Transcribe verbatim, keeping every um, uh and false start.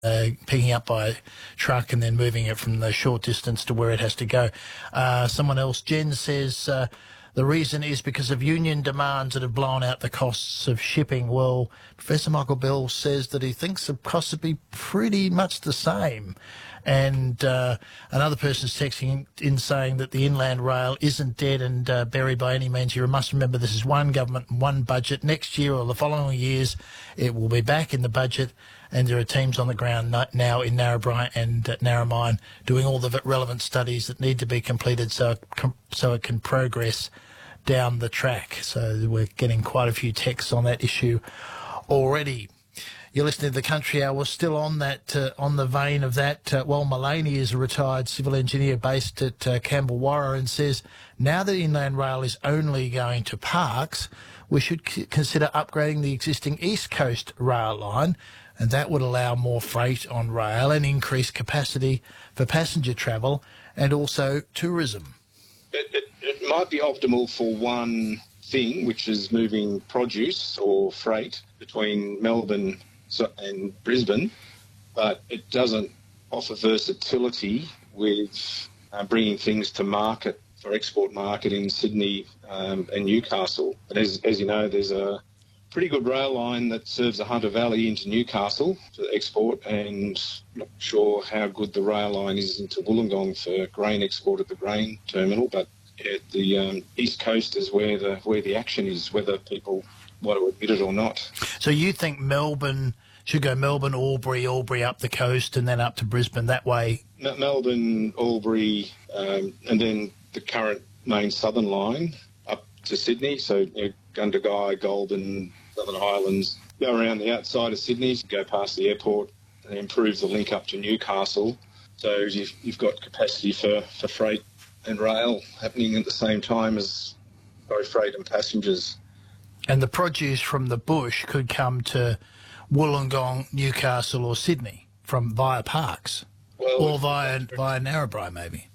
uh, picking up by truck and then moving it from the short distance to where it has to go. Uh, someone else, Jen, says uh, the reason is because of union demands that have blown out the costs of shipping. Well, Professor Michael Bell says that he thinks the costs would be pretty much the same. And uh, another person's texting in saying that the Inland Rail isn't dead and uh, buried by any means. You must remember this is one government and one budget. Next year or the following years, it will be back in the budget, and there are teams on the ground now in Narrabri and uh, Narromine doing all the relevant studies that need to be completed so, so it can progress down the track. So we're getting quite a few texts on that issue already. You're listening to The Country Hour. We're still on that, uh, on the vein of that. Uh, well, Mullaney is a retired civil engineer based at uh, Campbell-Warra and says, now that Inland Rail is only going to Parkes, we should c- consider upgrading the existing East Coast rail line, and that would allow more freight on rail and increase capacity for passenger travel and also tourism. It, it, it might be optimal for one thing, which is moving produce or freight between Melbourne and Brisbane, but it doesn't offer versatility with uh, bringing things to market for export market in Sydney um, and Newcastle. But as, as you know, there's a pretty good rail line that serves the Hunter Valley into Newcastle for export, and I'm not sure how good the rail line is into Wollongong for grain export at the grain terminal, but yeah, the um, East Coast is where the where the action is, whether people want to admit it or not. So you think Melbourne should go Melbourne, Albury, Albury up the coast and then up to Brisbane that way? M- Melbourne, Albury, um, and then the current main southern line up to Sydney. So you know, Gundagai, Goulburn, Southern Highlands, go around the outside of Sydney, go past the airport and improve the link up to Newcastle. So you've, you've got capacity for, for freight and rail happening at the same time as both freight and passengers. And the produce from the bush could come to Wollongong, Newcastle or Sydney from via Parkes, well, or via via Narrabri maybe.